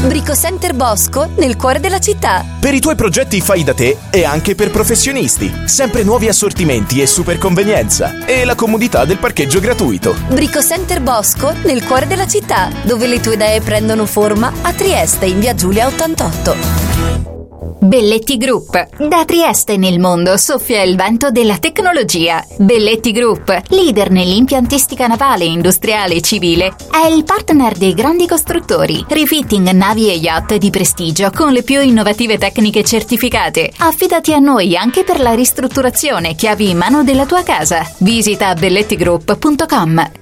Bricocenter Bosco, nel cuore della città. Per i tuoi progetti fai da te e anche per professionisti. Sempre nuovi assortimenti e super convenienza. E la comodità del parcheggio gratuito. Bricocenter Bosco, nel cuore della città, dove le tue idee prendono forma, a Trieste in via Giulia 88. Belletti Group. Da Trieste nel mondo soffia il vento della tecnologia. Belletti Group, leader nell'impiantistica navale, industriale e civile, è il partner dei grandi costruttori. Refitting navi e yacht di prestigio con le più innovative tecniche certificate. Affidati a noi anche per la ristrutturazione, chiavi in mano della tua casa. Visita bellettigroup.com.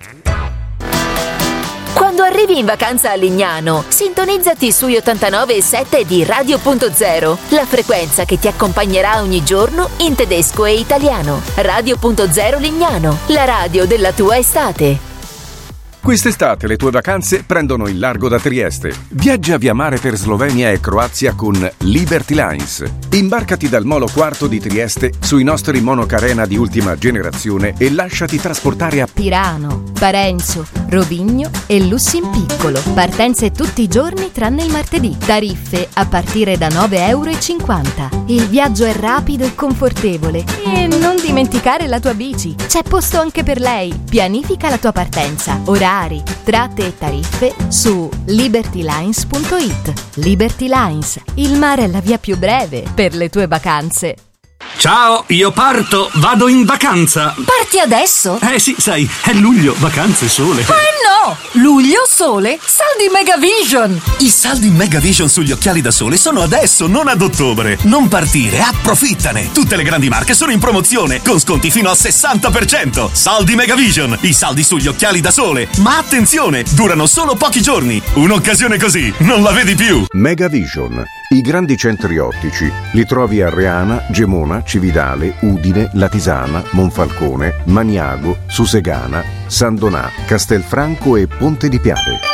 Quando arrivi in vacanza a Lignano, sintonizzati sui 89.7 di Radio.0, la frequenza che ti accompagnerà ogni giorno in tedesco e italiano. Radio.0 Lignano, la radio della tua estate. Quest'estate le tue vacanze prendono il largo da Trieste. Viaggia via mare per Slovenia e Croazia con Liberty Lines. Imbarcati dal Molo IV di Trieste sui nostri monocarena di ultima generazione e lasciati trasportare a Pirano, Parenzo, Rovigno e Lussin Piccolo. Partenze tutti i giorni tranne il martedì. Tariffe a partire da €9,50 €. Il viaggio è rapido e confortevole. E non dimenticare la tua bici. C'è posto anche per lei. Pianifica la tua partenza. Orari, tratte e tariffe su libertylines.it. Liberty Lines. Il mare è la via più breve per le tue vacanze. Ciao, io parto, vado in vacanza. Parti adesso? Sì, sai, è luglio, vacanze, sole. No! Luglio, sole, saldi Megavision! I saldi Megavision sugli occhiali da sole sono adesso, non ad ottobre. Non partire, approfittane! Tutte le grandi marche sono in promozione, con sconti fino al 60%. Saldi Megavision, i saldi sugli occhiali da sole. Ma attenzione, durano solo pochi giorni. Un'occasione così, non la vedi più. Megavision. I grandi centri ottici li trovi a Reana, Gemona, Cividale, Udine, Latisana, Monfalcone, Maniago, Susegana, San Donà, Castelfranco e Ponte di Piave.